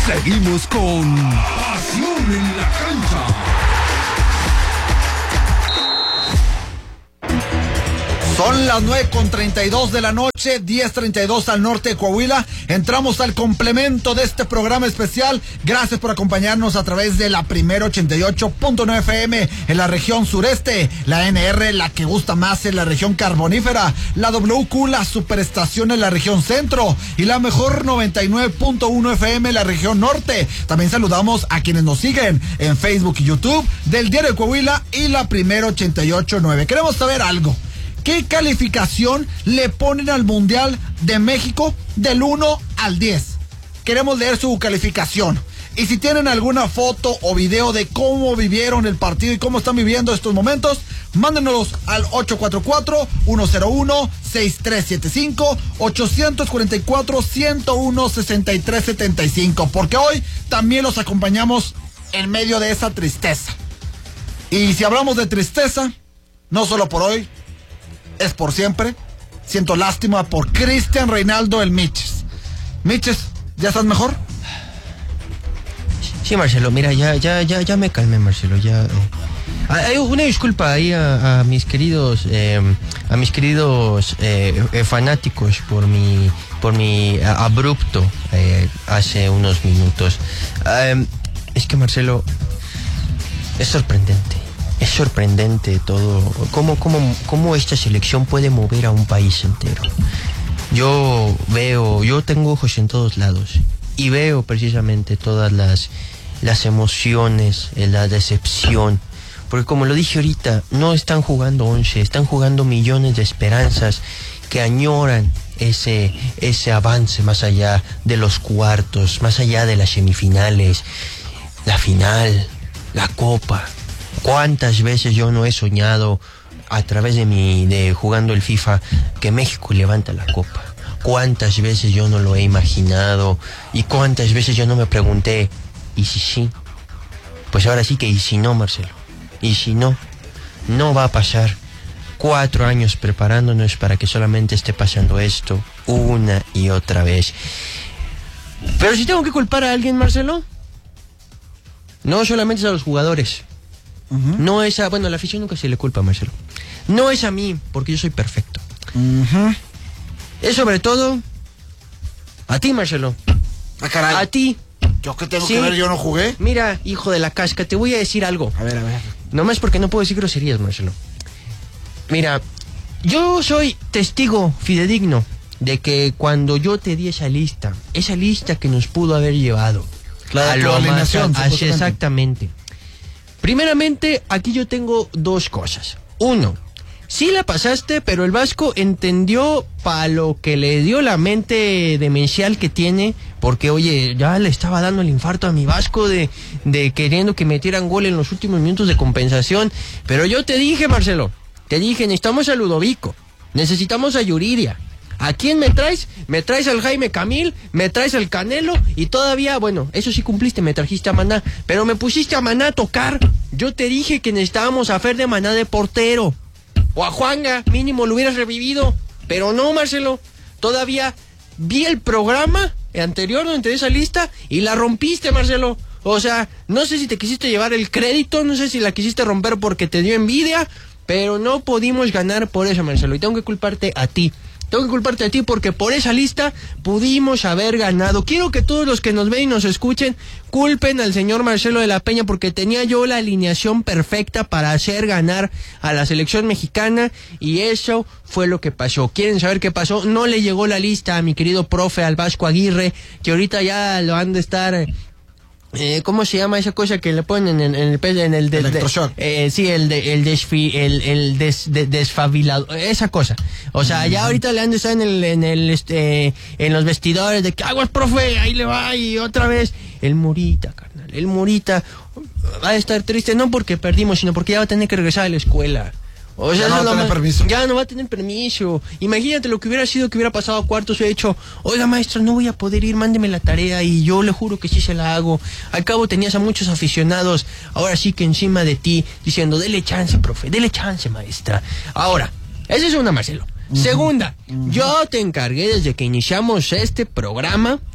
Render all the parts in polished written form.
Seguimos con Pasión en la Cancha. Son las 9:32 de la noche, 10:32 al norte de Coahuila. Entramos al complemento de este programa especial. Gracias por acompañarnos a través de la Primera 88.9 FM en la región sureste, la NR, la que gusta más en la región carbonífera, la WQ, la superestación en la región centro y la mejor 99.1 FM en la región norte. También saludamos a quienes nos siguen en Facebook y YouTube del Diario de Coahuila y la Primera 88.9. Queremos saber algo. ¿Qué calificación le ponen al Mundial de México del 1 al 10? Queremos leer su calificación. Y si tienen alguna foto o video de cómo vivieron el partido y cómo están viviendo estos momentos, mándenos al 844-101-6375, 844-101-6375, porque hoy también los acompañamos en medio de esa tristeza. Y si hablamos de tristeza, no solo por hoy, es por siempre. Siento lástima por Cristian Reinaldo el Miches. Miches, ¿ya estás mejor? Sí, Marcelo, mira, ya me calmé, Marcelo, ya. Hay una disculpa ahí a mis queridos fanáticos por mi abrupto hace unos minutos. Es que, Marcelo, es sorprendente. Es sorprendente todo, cómo esta selección puede mover a un país entero. Yo tengo ojos en todos lados y veo precisamente todas las emociones, la decepción. Porque como lo dije ahorita, no están jugando 11, están jugando millones de esperanzas que añoran ese avance más allá de los cuartos, más allá de las semifinales, la final, la copa. ¿Cuántas veces yo no he soñado a través de jugando el FIFA que México levanta la copa? ¿Cuántas veces yo no lo he imaginado? ¿Y cuántas veces yo no me pregunté, ¿y si sí? Pues ahora sí que ¿y si no, Marcelo? ¿Y si no? No va a pasar. 4 años preparándonos para que solamente esté pasando esto una y otra vez. Pero si tengo que culpar a alguien, Marcelo, no solamente es a los jugadores. No es a la afición nunca se le culpa, Marcelo. No es a mí, porque yo soy perfecto. Es sobre todo a ti, Marcelo. Ah, caray. A ti. ¿Yo qué tengo que ver? ¿Yo no jugué? Mira, hijo de la casca, te voy a decir algo. A ver. Nomás porque no puedo decir groserías, Marcelo. Mira, yo soy testigo fidedigno de que cuando yo te di esa lista que nos pudo haber llevado a lo más así exactamente. Primeramente, aquí yo tengo 2 cosas. 1, sí la pasaste, pero el Vasco entendió para lo que le dio la mente demencial que tiene, porque, oye, ya le estaba dando el infarto a mi Vasco de queriendo que metieran gol en los últimos minutos de compensación. Pero yo te dije, Marcelo, necesitamos a Ludovico, necesitamos a Yuridia. ¿A quién me traes? Me traes al Jaime Camil, me traes al Canelo y todavía, eso sí cumpliste, me trajiste a Maná, pero me pusiste a Maná a tocar. Yo te dije que necesitábamos a Fer de Maná de portero, o a Juanga, mínimo lo hubieras revivido, pero no, Marcelo, todavía vi el programa anterior donde te di esa lista y la rompiste, Marcelo. O sea, no sé si te quisiste llevar el crédito, no sé si la quisiste romper porque te dio envidia, pero no pudimos ganar por eso, Marcelo, y tengo que culparte a ti. Tengo que culparte a ti porque por esa lista pudimos haber ganado. Quiero que todos los que nos ven y nos escuchen culpen al señor Marcelo de la Peña porque tenía yo la alineación perfecta para hacer ganar a la selección mexicana y eso fue lo que pasó. ¿Quieren saber qué pasó? No le llegó la lista a mi querido profe, al Vasco Aguirre, que ahorita ya lo han de estar... ¿cómo se llama esa cosa que le ponen en el electroshock? Sí, el desfabilado, esa cosa. O sea, ya ahorita le han de estar en los vestidores de que aguas, profe, ahí le va y otra vez. El Murita, carnal, el Murita va a estar triste no porque perdimos, sino porque ya va a tener que regresar a la escuela. O sea, ya no va a tener permiso. Ya no va a tener permiso. Imagínate lo que hubiera sido que hubiera pasado a cuartos y he dicho, oiga maestro, no voy a poder ir, mándeme la tarea y yo le juro que sí se la hago. Al cabo tenías a muchos aficionados, ahora sí que encima de ti, diciendo, dele chance, profe, dele chance, maestra. Ahora, esa es una, Marcelo. Segunda, yo te encargué desde que iniciamos este programa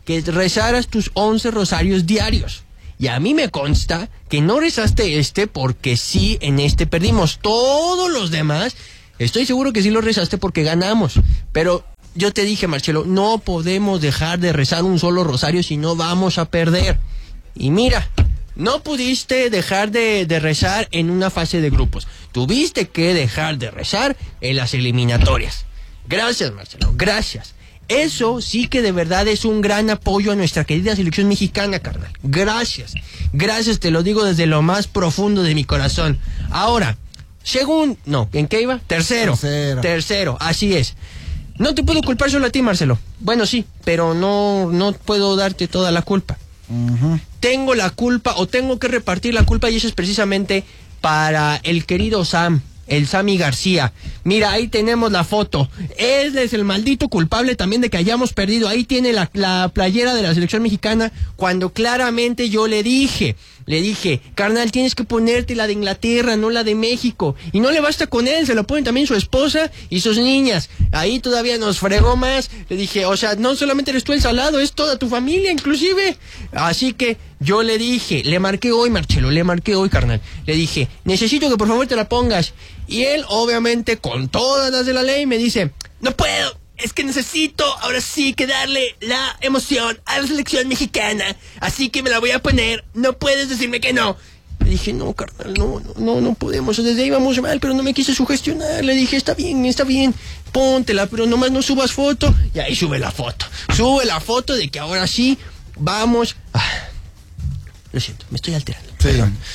que rezaras tus 11 rosarios diarios. Y a mí me consta que no rezaste porque sí, en este perdimos. Todos los demás, estoy seguro que sí lo rezaste porque ganamos. Pero yo te dije, Marcelo, no podemos dejar de rezar un solo rosario si no vamos a perder. Y mira, no pudiste dejar de rezar en una fase de grupos. Tuviste que dejar de rezar en las eliminatorias. Gracias, Marcelo, gracias. Eso sí que de verdad es un gran apoyo a nuestra querida selección mexicana, carnal. Gracias, gracias, te lo digo desde lo más profundo de mi corazón. Ahora, ¿en qué iba? Tercero, así es. No te puedo culpar solo a ti, Marcelo. Bueno, sí, pero no puedo darte toda la culpa. Uh-huh. Tengo la culpa, o tengo que repartir la culpa, y eso es precisamente para el querido Sam. El Sammy García. Mira, ahí tenemos la foto. Él es el maldito culpable también de que hayamos perdido. Ahí tiene la playera de la selección mexicana, cuando claramente yo le dije, carnal, tienes que ponerte la de Inglaterra, no la de México. Y no le basta con él, se lo ponen también su esposa y sus niñas. Ahí todavía nos fregó más. Le dije, o sea, no solamente eres tú el salado, es toda tu familia inclusive. Así que yo le dije, le marqué hoy, Marcelo, carnal. Le dije, necesito que por favor te la pongas. Y él, obviamente, con todas las de la ley, me dice, no puedo, es que necesito ahora sí que darle la emoción a la selección mexicana, así que me la voy a poner, no puedes decirme que no. Le dije, no, carnal, no podemos, desde ahí vamos mal, pero no me quise sugestionar. Le dije, está bien, póntela, pero nomás no subas foto. Y ahí sube la foto de que ahora sí vamos. Lo siento, me estoy alterando. Sí.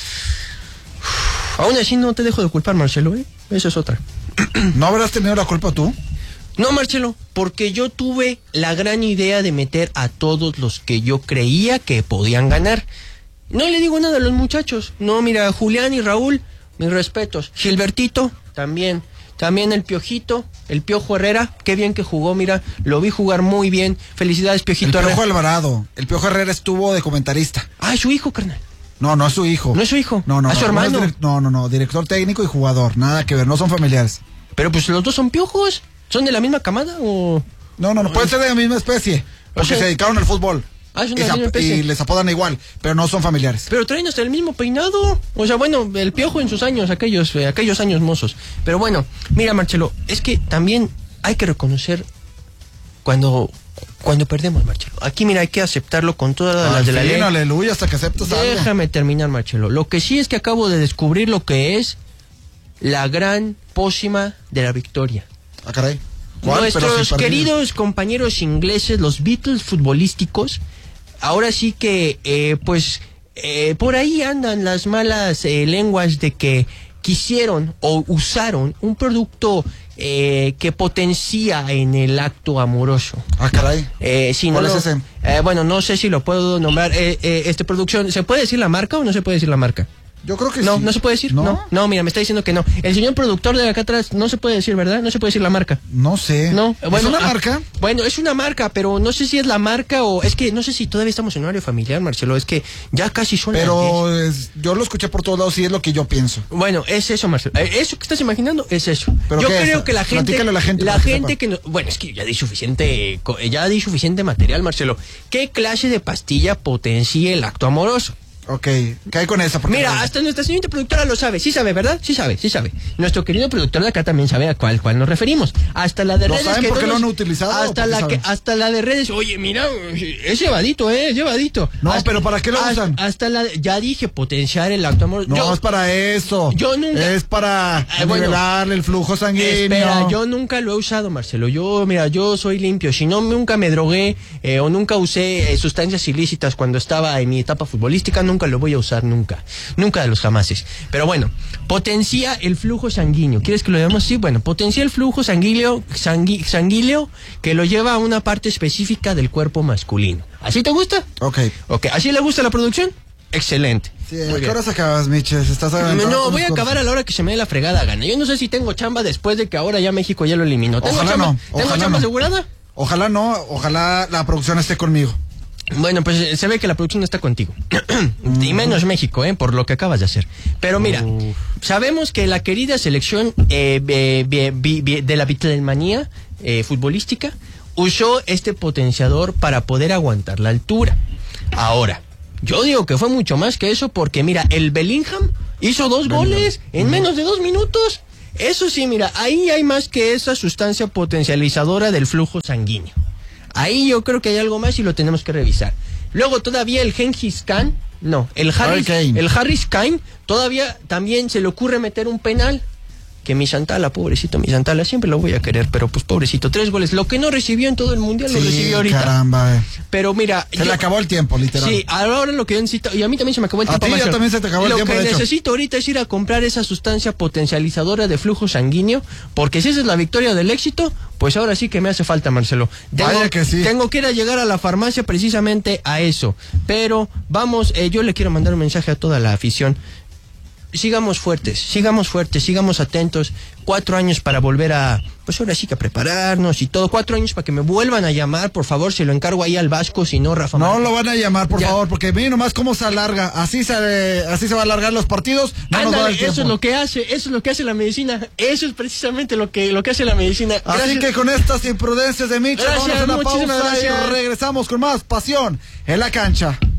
Aún así no te dejo de culpar, Marcelo, ¿eh? Eso es otra. ¿No habrás tenido la culpa tú? No, Marcelo, porque yo tuve la gran idea de meter a todos los que yo creía que podían ganar. No le digo nada a los muchachos. No, mira, Julián y Raúl, mis respetos. Gilbertito, también. También el Piojito, el Piojo Herrera, qué bien que jugó, mira, lo vi jugar muy bien. Felicidades, Piojito Herrera. El Piojo Herrera. Alvarado, el Piojo Herrera estuvo de comentarista. Ah, es su hijo, carnal. No es su hijo. ¿No es su hijo? No. ¿A su hermano? No, director técnico y jugador, nada que ver, no son familiares. Pero pues los dos son piojos, ¿son de la misma camada o...? No, pueden ser de la misma especie, porque se dedicaron al fútbol. Ah, es una misma especie. Y les apodan igual, pero no son familiares. Pero traen hasta el mismo peinado. O sea, bueno, el Piojo en sus años, aquellos años mozos. Pero bueno, mira, Marcelo, es que también hay que reconocer cuando perdemos, Marcelo. Aquí, mira, hay que aceptarlo con todas las de la ley. Aleluya, hasta que aceptas algo. Déjame terminar, Marcelo. Lo que sí es que acabo de descubrir lo que es la gran pócima de la victoria. Ah, caray. Nuestros queridos compañeros ingleses, los Beatles futbolísticos, ahora sí que, por ahí andan las malas lenguas de que quisieron o usaron un producto que potencia en el acto amoroso. Ah, caray. ¿Cuál es ese? Bueno, no sé si lo puedo nombrar. Producción, ¿se puede decir la marca o no se puede decir la marca? Yo creo que no, sí. ¿No se puede decir? No, mira, me está diciendo que no. El señor productor de acá atrás no se puede decir, ¿verdad? No se puede decir la marca. No sé. No, bueno, ¿es una marca? Bueno, es una marca, pero no sé si es la marca o... Es que no sé si todavía estamos en horario familiar, Marcelo. Es que ya casi son pero yo lo escuché por todos lados y es lo que yo pienso. Bueno, es eso, Marcelo. Eso que estás imaginando es eso. ¿Pero yo qué creo es? que la gente que no... Bueno, es que ya di suficiente material, Marcelo. ¿Qué clase de pastilla potencia el acto amoroso? Ok, ¿qué hay con esa? Mira, hasta nuestra señorita productora lo sabe. Sí sabe, ¿verdad? Sí sabe. Nuestro querido productor de acá también sabe a cuál nos referimos. Hasta la de redes. ¿Lo saben porque lo han utilizado? Hasta la de redes. Oye, mira, es llevadito, es llevadito. No, pero ¿para qué lo usan? Ya dije, potenciar el acto amoroso. No, es para eso. Yo nunca. Es para nivelar el flujo sanguíneo. Espera, yo nunca lo he usado, Marcelo. Yo soy limpio. Si no, nunca me drogué o nunca usé sustancias ilícitas cuando estaba en mi etapa futbolística, nunca lo voy a usar, nunca de los jamases. Pero bueno, potencia el flujo sanguíneo. ¿Quieres que lo llamemos así? Bueno, potencia el flujo sanguíneo que lo lleva a una parte específica del cuerpo masculino. ¿Así te gusta? Ok. ¿Así le gusta la producción? Excelente. Sí, ¿a qué horas acabas, Miches? No, voy a acabar a la hora que se me dé la fregada gana. Yo no sé si tengo chamba después de que ahora ya México ya lo eliminó. Ojalá no. ¿Tengo chamba asegurada? Ojalá no, ojalá la producción esté conmigo. Bueno, pues se ve que la producción está contigo. Y menos México, por lo que acabas de hacer. Pero mira, sabemos que la querida selección de la Beatlemanía futbolística usó este potenciador para poder aguantar la altura. Ahora, yo digo que fue mucho más que eso porque, mira, el Bellingham hizo 2 goles en menos de 2 minutos. Eso sí, mira, ahí hay más que esa sustancia potencializadora del flujo sanguíneo. Ahí yo creo que hay algo más y lo tenemos que revisar. Luego todavía el Genghis Khan, no, el Harris Kane, todavía también se le ocurre meter un penal. Que mi Santala, pobrecito, mi Santala, siempre lo voy a querer, pero pues pobrecito, 3 goles. Lo que no recibió en todo el mundial, lo recibió ahorita. Caramba. Pero mira... Se le acabó el tiempo, literal. Sí, ahora lo que yo necesito, y a mí también se me acabó el tiempo. A ti ya también se te acabó el tiempo, Lo que necesito ahorita es ir a comprar esa sustancia potencializadora de flujo sanguíneo, porque si esa es la victoria del éxito, pues ahora sí que me hace falta, Marcelo. Vaya que sí. Tengo que ir a llegar a la farmacia precisamente a eso. Pero vamos, yo le quiero mandar un mensaje a toda la afición. Sigamos fuertes, sigamos atentos. 4 años para volver a, pues ahora sí que a prepararnos y todo. 4 años para que me vuelvan a llamar, por favor, se lo encargo ahí al Vasco, si no, Rafa. No lo van a llamar, por favor, porque miren nomás cómo se alarga. Así se va a alargar los partidos. Ándale, eso es lo que hace la medicina. Eso es precisamente lo que hace la medicina. Gracias. Así que con estas imprudencias de Micho, vamos a una pausa y regresamos con más pasión en la cancha.